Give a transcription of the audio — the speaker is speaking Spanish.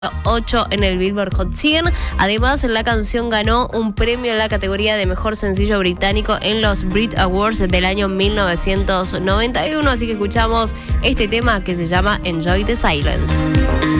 8 en el Billboard Hot 100. Además, la canción ganó un premio en la categoría de mejor sencillo británico en los Brit Awards del año 1991. Así que escuchamos este tema que se llama Enjoy the Silence.